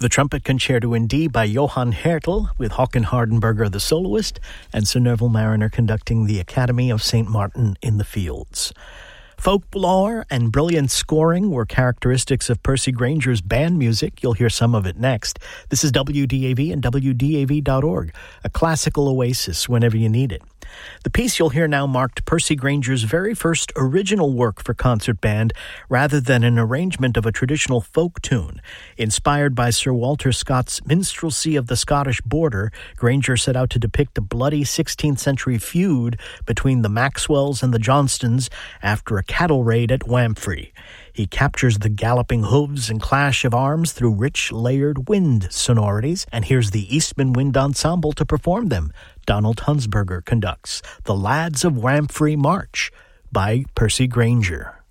The Trumpet Concerto in D by Johann Hertel, with Håkan Hardenberger the soloist, and Sir Neville Mariner conducting the Academy of St. Martin in the Fields. Folklore and brilliant scoring were characteristics of Percy Grainger's band music. You'll hear some of it next. This is WDAV and WDAV.org, a classical oasis whenever you need it. The piece you'll hear now marked Percy Grainger's very first original work for concert band, rather than an arrangement of a traditional folk tune. Inspired by Sir Walter Scott's Minstrelsy of the Scottish Border, Grainger set out to depict a bloody 16th century feud between the Maxwells and the Johnstons after a cattle raid at Wamphray. He captures the galloping hooves and clash of arms through rich, layered wind sonorities, and here's the Eastman Wind Ensemble to perform them. Donald Hunsberger conducts The Lads of Wamphray March by Percy Grainger.